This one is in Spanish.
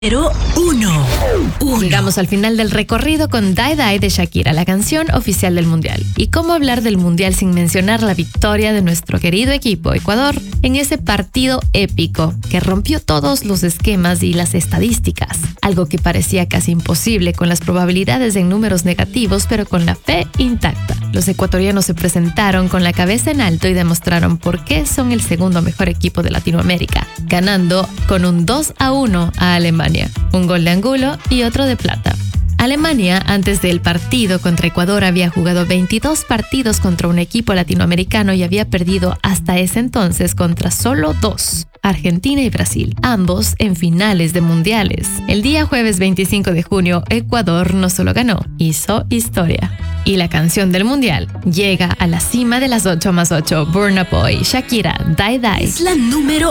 Número 1. Llegamos al final del recorrido con Die Die de Shakira, la canción oficial del Mundial. ¿Y cómo hablar del Mundial sin mencionar la victoria de nuestro querido equipo Ecuador en ese partido épico que rompió todos los esquemas y las estadísticas? Algo que parecía casi imposible con las probabilidades en números negativos, pero con la fe intacta. Los ecuatorianos se presentaron con la cabeza en alto y demostraron por qué son el segundo mejor equipo de Latinoamérica, ganando con un 2-1 a Alemania. Un gol de Angulo y otro de Plata. Alemania, antes del partido contra Ecuador, había jugado 22 partidos contra un equipo latinoamericano y había perdido hasta ese entonces contra solo 2, Argentina y Brasil, ambos en finales de mundiales. El día jueves 25 de junio, Ecuador no solo ganó, hizo historia. Y la canción del mundial llega a la cima de las 8 más 8, Burna Boy, Shakira, Die Die. Es la número